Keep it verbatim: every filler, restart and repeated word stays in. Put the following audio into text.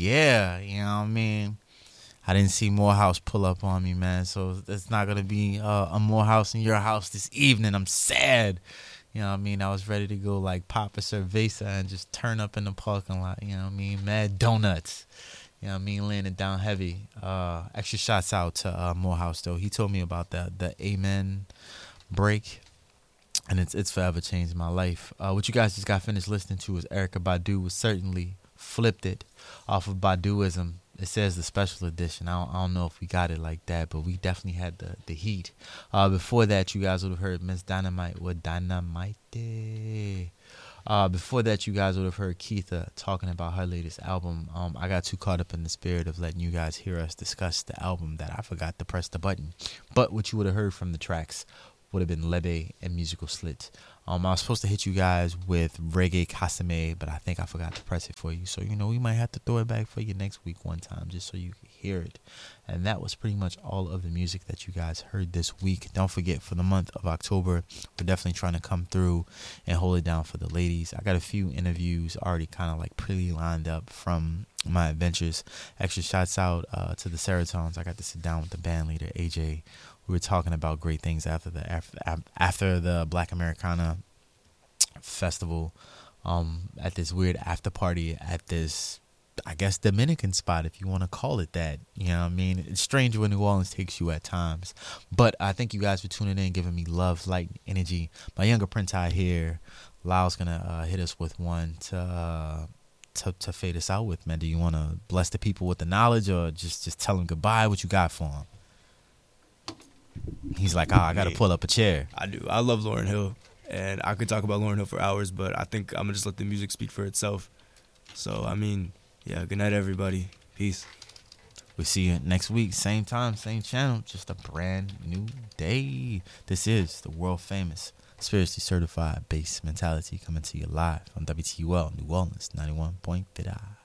yeah, you know what I mean? I didn't see Morehouse pull up on me, man. So it's not going to be uh, a Morehouse in your house this evening. I'm sad. You know what I mean? I was ready to go like pop a cerveza and just turn up in the parking lot. You know what I mean? Mad donuts. You know what I mean? Laying it down heavy. Uh, extra shots out to uh, Morehouse, though. He told me about that, the Amen break. And it's it's forever changed my life. Uh, what you guys just got finished listening to is Erykah Badu was certainly flipped it off of Baduism. It says the special edition. I don't, I don't know if we got it like that, but we definitely had the, the heat. Uh, before that, you guys would have heard Miss Dynamite with Dynamite. Uh, before that, you guys would have heard Keitha talking about her latest album. Um, I got too caught up in the spirit of letting you guys hear us discuss the album that I forgot to press the button. But what you would have heard from the tracks would have been Lebe and Musical Slit. Um, I was supposed to hit you guys with Reggae Kasame, but I think I forgot to press it for you. So, you know, we might have to throw it back for you next week one time just so you can hear it. And that was pretty much all of the music that you guys heard this week. Don't forget, for the month of October, we're definitely trying to come through and hold it down for the ladies. I got a few interviews already kind of like pretty lined up from my adventures. Extra shots out uh, to the Serotones. I got to sit down with the band leader, A J. We were talking about great things after the after, after the Black Americana festival, um, at this weird after party at this, I guess, Dominican spot, if you want to call it that. You know what I mean? It's strange where New Orleans takes you at times. But I thank you guys for tuning in, giving me love, light, energy. My younger Prince out here, Lyle's going to uh, hit us with one to, uh, to to fade us out with, man. Do you want to bless the people with the knowledge or just, just tell them goodbye? What you got for them? He's like, oh, I got to pull up a chair. I do. I love Lauryn Hill, and I could talk about Lauryn Hill for hours, but I think I'm going to just let the music speak for itself. So, I mean, yeah, good night, everybody. Peace. We'll see you next week. Same time, same channel. Just a brand new day. This is the world famous, spiritually certified bass mentality coming to you live on W T U L New Orleans ninety-one point five.